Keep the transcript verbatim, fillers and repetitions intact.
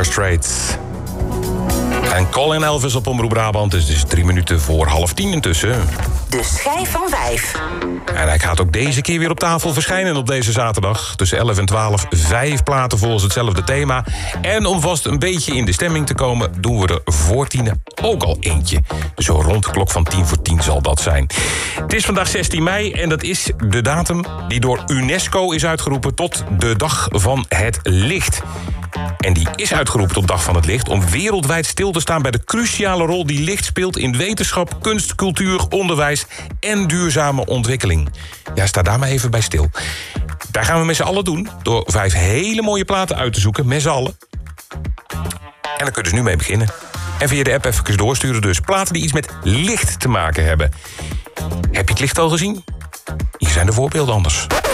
Dire Straits. En Colin Elvis op Omroep Brabant. Dus het is drie minuten voor half tien intussen. De schijf van vijf. En hij gaat ook deze keer weer op tafel verschijnen op deze zaterdag. Tussen elf en twaalf, vijf platen volgens hetzelfde thema. En om vast een beetje in de stemming te komen, doen we er voor tienen ook al eentje. Dus zo rond de klok van tien voor tien zal dat zijn. Het is vandaag zestien mei en dat is de datum die door UNESCO is uitgeroepen tot de Dag van het Licht. En die is uitgeroepen tot Dag van het Licht om wereldwijd stil te staan bij de cruciale rol die licht speelt in wetenschap, kunst, cultuur, onderwijs en duurzame ontwikkeling. Ja, sta daar maar even bij stil. Daar gaan we met z'n allen doen door vijf hele mooie platen uit te zoeken, met z'n allen. En daar kun je dus nu mee beginnen. En via de app even doorsturen dus. Platen die iets met licht te maken hebben. Heb je het licht al gezien? Hier zijn de voorbeelden anders.